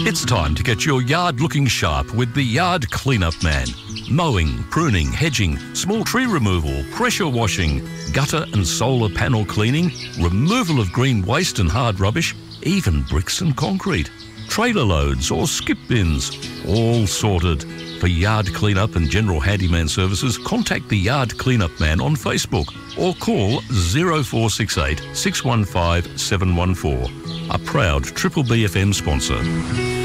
It's time to get your yard looking sharp with the Yard Cleanup Man. Mowing, pruning, hedging, small tree removal, pressure washing, gutter and solar panel cleaning, removal of green waste and hard rubbish, even bricks and concrete. Trailer loads or skip bins, all sorted. For yard cleanup and general handyman services, contact the Yard Cleanup Man on Facebook or call 0468 615 714. A proud Triple BFM sponsor.